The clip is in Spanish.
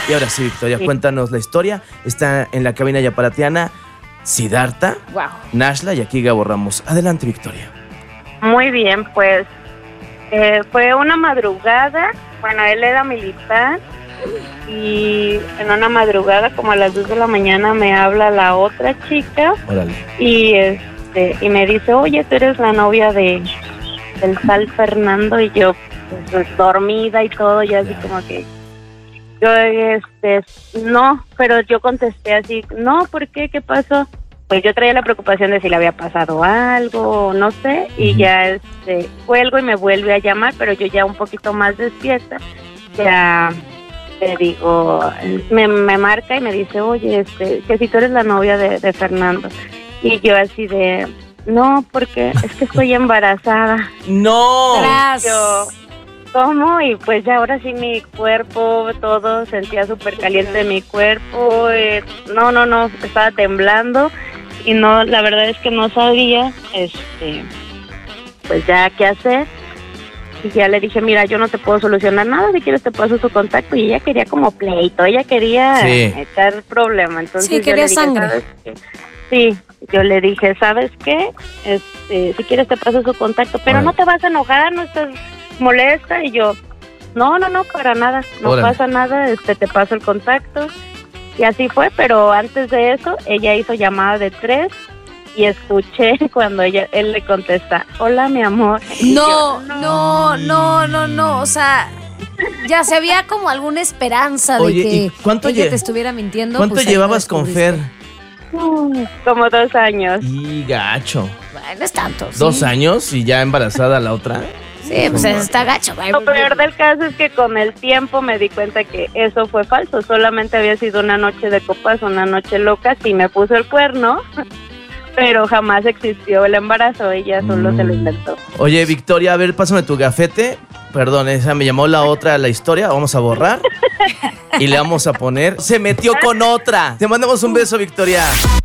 Y ahora sí, Victoria, cuéntanos la historia. Está en la cabina yapalatiana Siddhartha, Wow. Nashla y aquí Gabo Ramos. Adelante, Victoria. Muy bien, pues fue una madrugada. Bueno, él era militar y en una madrugada, como a las 2 de la mañana, me habla la otra chica Órale. y me dice, oye, tú eres la novia del tal Fernando. Y yo, pues, dormida y todo, ya así como que yo, no, pero yo contesté así, no, ¿por qué? ¿Qué pasó? Pues yo traía la preocupación de si le había pasado algo, no sé, y ya cuelgo y me vuelve a llamar, pero yo ya un poquito más despierta, ya le digo, me marca y me dice, oye, que si tú eres la novia de Fernando. Y yo así de, no, porque es que estoy embarazada. ¡No! Yo, ¿cómo? Y pues ya ahora sí mi cuerpo, todo, sentía súper caliente mi cuerpo. No, estaba temblando y no, la verdad es que no sabía, pues ya qué hacer. Y ya le dije, mira, yo no te puedo solucionar nada, si quieres te paso su contacto. Y ella quería como pleito, ella quería echar problema. Entonces Sí, quería sangre. ¿sabes qué? Sí, yo le dije, ¿sabes qué? Si quieres te paso su contacto, pero no te vas a enojar, no estás molesta. Y yo, no, para nada, no pasa nada, te paso el contacto. Y así fue, pero antes de eso, ella hizo llamada de 3 y escuché cuando él le contesta, hola, mi amor. No, o sea, ya se había como alguna esperanza de que ella te estuviera mintiendo. ¿Cuánto pues, llevabas con Fer? Como 2 años. Y gacho. Bueno, es tanto. ¿sí? 2 años y ya embarazada la otra. Sí, pues está gacho. Lo peor del caso es que con el tiempo me di cuenta que eso fue falso. Solamente había sido una noche de copas, una noche loca. Sí me puso el cuerno, pero jamás existió el embarazo. Ella solo se lo inventó. Oye, Victoria, a ver, pásame tu gafete. Perdón, esa me llamó la otra la historia. Vamos a borrar y le vamos a poner se metió con otra. Te mandamos un beso, Victoria.